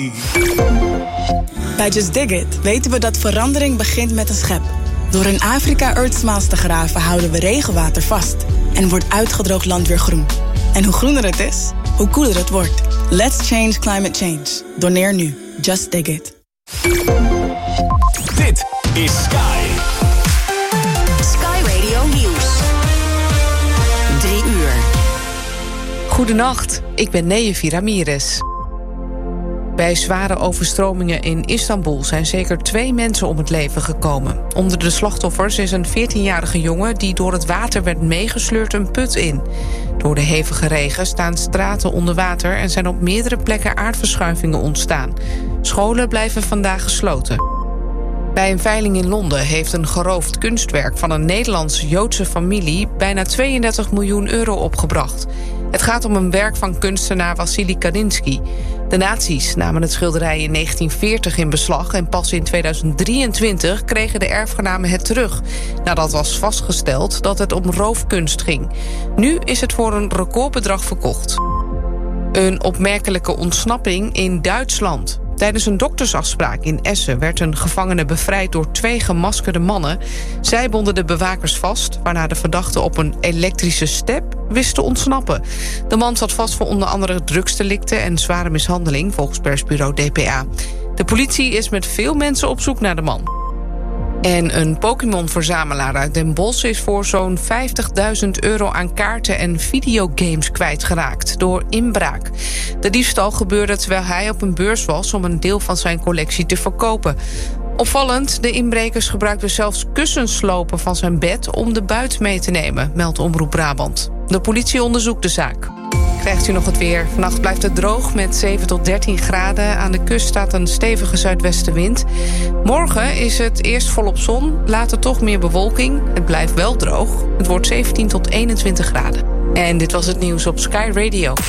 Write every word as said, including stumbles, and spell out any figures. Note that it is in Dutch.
Bij Just Dig It weten we dat verandering begint met een schep. Door in Afrika Earth Smiles te graven houden we regenwater vast. En wordt uitgedroogd land weer groen. En hoe groener het is, hoe koeler het wordt. Let's change climate change. Doneer nu. Just Dig It. Dit is Sky. Sky Radio Nieuws. Drie uur. Goedenacht, ik ben Neejevi Ramirez. Bij zware overstromingen in Istanbul zijn zeker twee mensen om het leven gekomen. Onder de slachtoffers is een veertienjarige jongen die door het water werd meegesleurd een put in. Door de hevige regen staan straten onder water en zijn op meerdere plekken aardverschuivingen ontstaan. Scholen blijven vandaag gesloten. Bij een veiling in Londen heeft een geroofd kunstwerk van een Nederlands-Joodse familie bijna tweeëndertig miljoen euro opgebracht. Het gaat om een werk van kunstenaar Wassily Kandinsky. De nazi's namen het schilderij in negentien veertig in beslag en pas in tweeduizend drieëntwintig kregen de erfgenamen het terug, nadat was vastgesteld dat het om roofkunst ging. Nu is het voor een recordbedrag verkocht. Een opmerkelijke ontsnapping in Duitsland. Tijdens een doktersafspraak in Essen werd een gevangene bevrijd door twee gemaskerde mannen. Zij bonden de bewakers vast, waarna de verdachte op een elektrische step wist te ontsnappen. De man zat vast voor onder andere drugsdelicten en zware mishandeling, volgens persbureau D P A. De politie is met veel mensen op zoek naar de man. En een Pokémon-verzamelaar uit Den Bosch is voor zo'n vijftigduizend euro aan kaarten en videogames kwijtgeraakt door inbraak. De diefstal gebeurde terwijl hij op een beurs was om een deel van zijn collectie te verkopen. Opvallend, de inbrekers gebruikten zelfs kussenslopen van zijn bed om de buit mee te nemen, meldt Omroep Brabant. De politie onderzoekt de zaak. Krijgt u nog het weer. Vannacht blijft het droog met zeven tot dertien graden. Aan de kust staat een stevige zuidwestenwind. Morgen is het eerst volop zon, later toch meer bewolking. Het blijft wel droog. Het wordt zeventien tot eenentwintig graden. En dit was het nieuws op Sky Radio.